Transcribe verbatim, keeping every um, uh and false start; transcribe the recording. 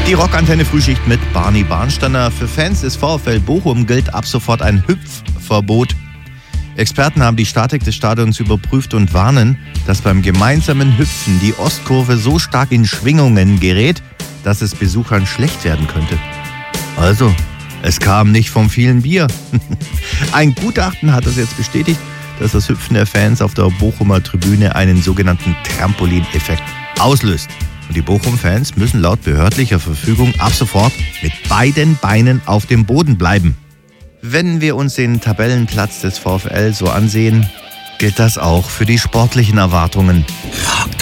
Die Rockantenne Frühschicht mit Barney Barnsteiner. Für Fans des VfL Bochum gilt ab sofort ein Hüpfverbot. Experten haben die Statik des Stadions überprüft und warnen, dass beim gemeinsamen Hüpfen die Ostkurve so stark in Schwingungen gerät, dass es Besuchern schlecht werden könnte. Also, es kam nicht vom vielen Bier. Ein Gutachten hat das jetzt bestätigt, dass das Hüpfen der Fans auf der Bochumer Tribüne einen sogenannten Trampolineffekt auslöst. Und die Bochum-Fans müssen laut behördlicher Verfügung ab sofort mit beiden Beinen auf dem Boden bleiben. Wenn wir uns den Tabellenplatz des VfL so ansehen, gilt das auch für die sportlichen Erwartungen. Rock